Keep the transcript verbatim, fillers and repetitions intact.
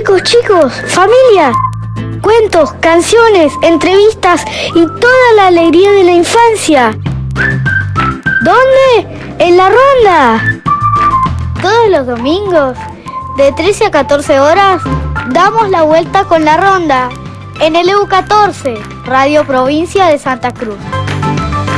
chicos, chicos, familia. Cuentos, canciones, entrevistas y toda la alegría de la infancia. ¿Dónde? En La Ronda. Todos los domingos, de trece a catorce horas, damos la vuelta con La Ronda en el E U catorce, Radio Provincia de Santa Cruz.